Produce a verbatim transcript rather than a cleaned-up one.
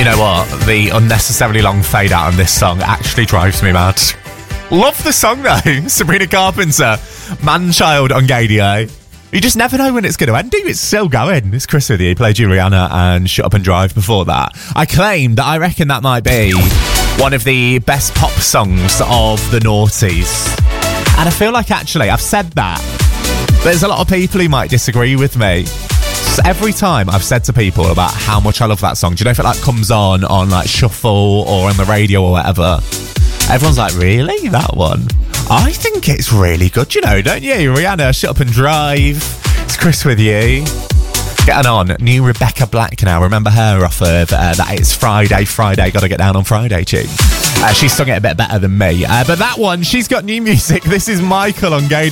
You know what? The unnecessarily long fade out on this song actually drives me mad. Love the song though. Sabrina Carpenter, Man-Child on K D A. You just never know when it's going to end. It's still going. It's Chris with you. Played Juliana and Shut Up and Drive before that. I claim that I reckon that might be one of the best pop songs of the noughties. And I feel like actually I've said that. There's a lot of people who might disagree with me. So every time I've said to people about how much I love that song, do you know if it like comes on on like shuffle or on the radio or whatever, everyone's like, really? That one? I think it's really good, you know, don't you? Rihanna, Shut Up and Drive. It's Chris with you. Getting on, new Rebecca Black now. Remember her off of uh, that It's Friday, Friday, Gotta Get Down on Friday tune. Uh, she sung it a bit better than me. Uh, but that one, she's got new music. This is Michael on Gay.